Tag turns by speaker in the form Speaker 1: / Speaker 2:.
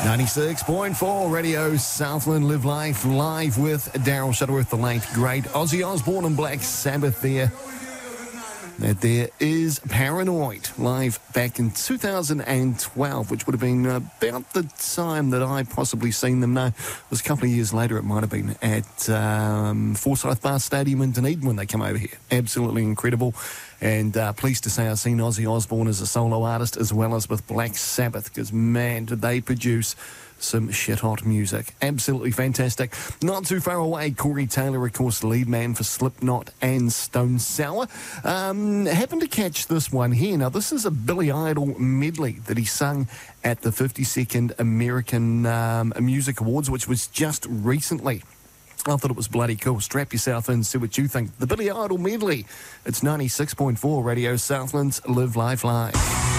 Speaker 1: 96.4 Radio Southland, Live Life, live with Daryl Shuttleworth, the late great Ozzy Osbourne and Black Sabbath there. That there is Paranoid, live back in 2012, which would have been about the time that I possibly seen them. No, it was a couple of years later. It might have been at Forsyth Bar Stadium in Dunedin when they come over here. Absolutely incredible. And pleased to say I've seen Ozzy Osbourne as a solo artist as well as with Black Sabbath, because, man, did they produce some shit-hot music. Absolutely fantastic. Not too far away, Corey Taylor, of course, lead man for Slipknot and Stone Sour. Happened to catch this one here. Now, this is a Billy Idol medley that he sung at the 52nd American Music Awards, which was just recently. I thought it was bloody cool. Strap yourself in, see what you think. The Billy Idol medley. It's 96.4 Radio Southland's Live Life Live.